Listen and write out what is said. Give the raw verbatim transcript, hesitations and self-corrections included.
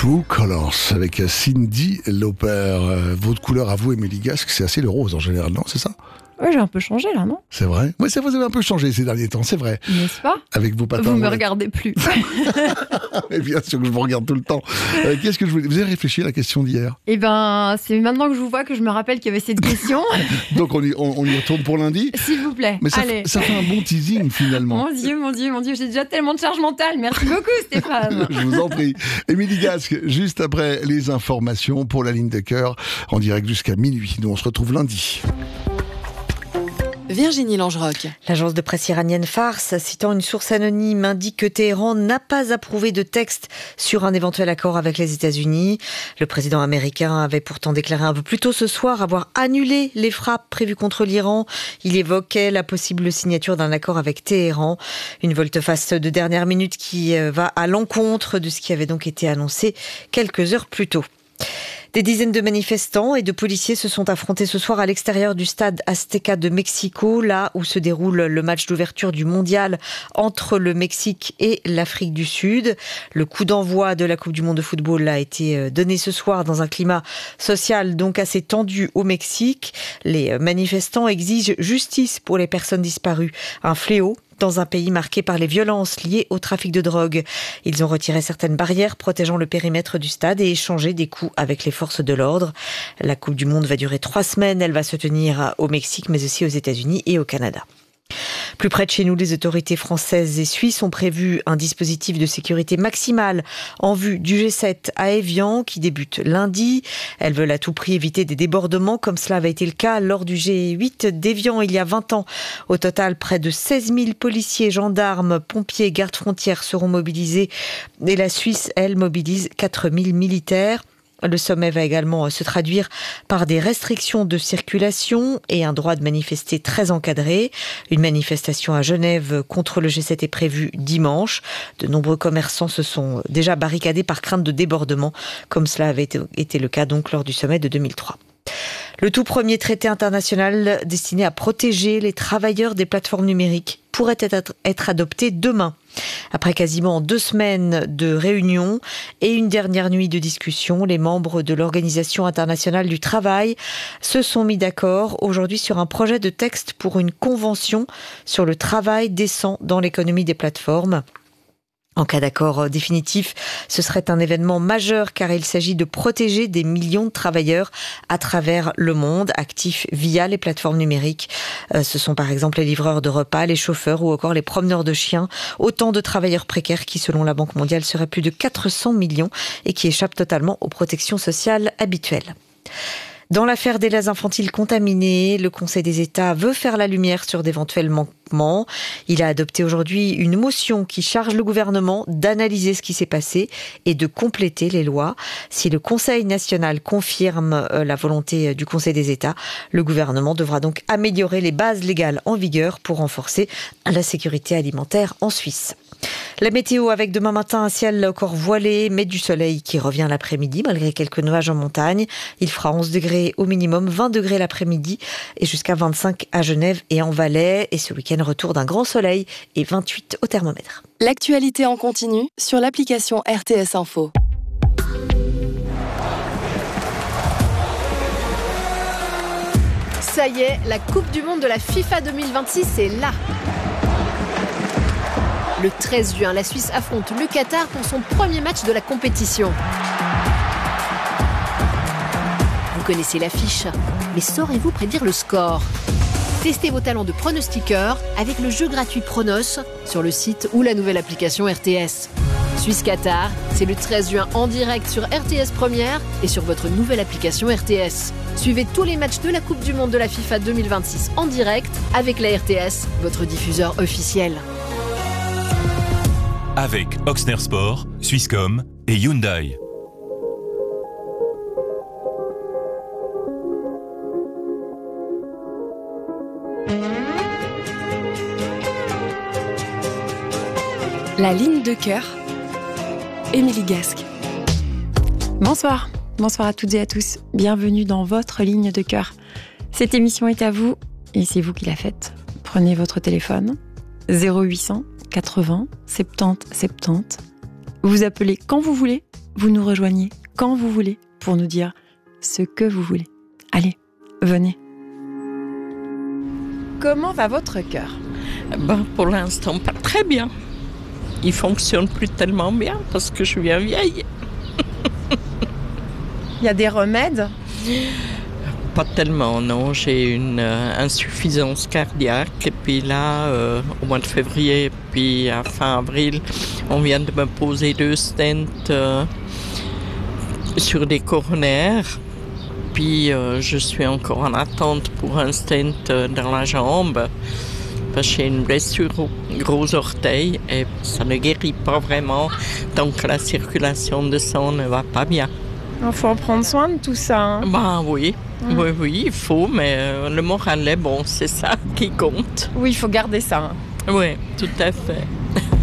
True Colors avec Cyndi Lauper. Euh, votre couleur à vous, Émilie Gasque, c'est assez le rose en général, non? C'est ça? Oui, j'ai un peu changé là, non? C'est vrai? Oui, ça vous avez un peu changé ces derniers temps, c'est vrai. N'est-ce pas? Avec vos patins. Vous me ouais. regardez plus. Mais bien sûr que je vous regarde tout le temps. Euh, qu'est-ce que je voulais... Vous avez réfléchi à la question d'hier? Eh ben, c'est maintenant que je vous vois que je me rappelle qu'il y avait cette question. Donc on y, on, on y retourne pour lundi? S'il vous plaît, Mais ça, allez. f- ça fait un bon teasing finalement. Mon Dieu, mon Dieu, mon Dieu, j'ai déjà tellement de charge mentale. Merci beaucoup, Stéphane. Je vous en prie. Émilie Gasque, juste après les informations pour la ligne de cœur, en direct jusqu'à minuit. Nous, on se retrouve lundi. Virginie Langeroc. L'agence de presse iranienne Fars, citant une source anonyme, indique que Téhéran n'a pas approuvé de texte sur un éventuel accord avec les États-Unis. Le président américain avait pourtant déclaré un peu plus tôt ce soir avoir annulé les frappes prévues contre l'Iran. Il évoquait la possible signature d'un accord avec Téhéran. Une volte-face de dernière minute qui va à l'encontre de ce qui avait donc été annoncé quelques heures plus tôt. Des dizaines de manifestants et de policiers se sont affrontés ce soir à l'extérieur du stade Azteca de Mexico, là où se déroule le match d'ouverture du mondial entre le Mexique et l'Afrique du Sud. Le coup d'envoi de la Coupe du Monde de football a été donné ce soir dans un climat social donc assez tendu au Mexique. Les manifestants exigent justice pour les personnes disparues, un fléau dans un pays marqué par les violences liées au trafic de drogue. Ils ont retiré certaines barrières protégeant le périmètre du stade et échangé des coups avec les forces de l'ordre. La Coupe du Monde va durer trois semaines. Elle va se tenir au Mexique, mais aussi aux États-Unis et au Canada. Plus près de chez nous, les autorités françaises et suisses ont prévu un dispositif de sécurité maximale en vue du G sept à Évian qui débute lundi. Elles veulent à tout prix éviter des débordements comme cela avait été le cas lors du G huit d'Évian il y a vingt ans. Au total, près de seize mille policiers, gendarmes, pompiers, gardes frontières seront mobilisés et la Suisse, elle, mobilise quatre mille militaires. Le sommet va également se traduire par des restrictions de circulation et un droit de manifester très encadré. Une manifestation à Genève contre le G sept est prévue dimanche. De nombreux commerçants se sont déjà barricadés par crainte de débordement, comme cela avait été le cas donc lors du sommet de deux mille trois. Le tout premier traité international destiné à protéger les travailleurs des plateformes numériques pourrait être, être adopté demain. Après quasiment deux semaines de réunions et une dernière nuit de discussion, les membres de l'Organisation internationale du travail se sont mis d'accord aujourd'hui sur un projet de texte pour une convention sur le travail décent dans l'économie des plateformes. En cas d'accord définitif, ce serait un événement majeur car il s'agit de protéger des millions de travailleurs à travers le monde, actifs via les plateformes numériques. Ce sont par exemple les livreurs de repas, les chauffeurs ou encore les promeneurs de chiens. Autant de travailleurs précaires qui, selon la Banque mondiale, seraient plus de quatre cents millions et qui échappent totalement aux protections sociales habituelles. Dans l'affaire des laits infantiles contaminés, le Conseil des États veut faire la lumière sur d'éventuels manquements. Il a adopté aujourd'hui une motion qui charge le gouvernement d'analyser ce qui s'est passé et de compléter les lois. Si le Conseil national confirme la volonté du Conseil des États, le gouvernement devra donc améliorer les bases légales en vigueur pour renforcer la sécurité alimentaire en Suisse. La météo avec demain matin un ciel encore voilé, mais du soleil qui revient l'après-midi malgré quelques nuages en montagne. Il fera onze degrés au minimum, vingt degrés l'après-midi et jusqu'à vingt-cinq à Genève et en Valais. Et ce week-end, retour d'un grand soleil et vingt-huit au thermomètre. L'actualité en continu sur l'application R T S Info. Ça y est, la Coupe du Monde de la FIFA deux mille vingt-six est là. Le treize juin, la Suisse affronte le Qatar pour son premier match de la compétition. Vous connaissez l'affiche, mais saurez-vous prédire le score ? Testez vos talents de pronostiqueur avec le jeu gratuit Pronos sur le site ou la nouvelle application R T S. Suisse-Qatar, c'est le treize juin en direct sur R T S Première et sur votre nouvelle application R T S. Suivez tous les matchs de la Coupe du Monde de la FIFA deux mille vingt-six en direct avec la R T S, votre diffuseur officiel. Avec Oxner Sport, Swisscom et Hyundai. La ligne de cœur, Émilie Gasque. Bonsoir, bonsoir à toutes et à tous. Bienvenue dans votre ligne de cœur. Cette émission est à vous et c'est vous qui la faites. Prenez votre téléphone, zéro huit cents quatre-vingts soixante-dix soixante-dix. Vous appelez quand vous voulez vous nous rejoignez quand vous voulez pour nous dire ce que vous voulez. Allez, venez. Comment va votre cœur ? Ben, pour l'instant, pas très bien. Il fonctionne plus tellement bien parce que je viens vieille. Il y a des remèdes ? Pas tellement, non. J'ai une euh, insuffisance cardiaque. Et puis là, euh, au mois de février, puis à fin avril, on vient de me poser deux stents euh, sur des coronaires. Puis euh, je suis encore en attente pour un stent euh, dans la jambe. Parce que j'ai une blessure au gros orteil et ça ne guérit pas vraiment tant que la circulation de sang ne va pas bien. Il faut prendre soin de tout ça. Hein. Ben oui, mmh. oui, oui, il faut, mais euh, le moral est bon, c'est ça qui compte. Oui, il faut garder ça. Hein. Oui, tout à fait.